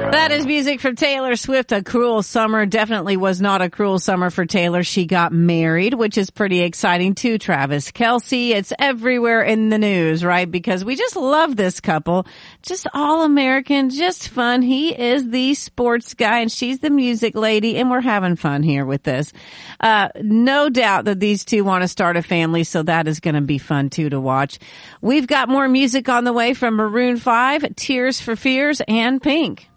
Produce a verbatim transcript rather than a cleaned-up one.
That is music from Taylor Swift. A cruel summer definitely was not a cruel summer for Taylor. She got married, which is pretty exciting too. Travis Kelce. It's everywhere in the news, right? Because we just love this couple. Just all American, just fun. He is the sports guy and she's the music lady, and we're having fun here with this. Uh, no doubt that these two want to start a family, so that is going to be fun too to watch. We've got more music on the way from Maroon five, Tears for Fears, and Pink.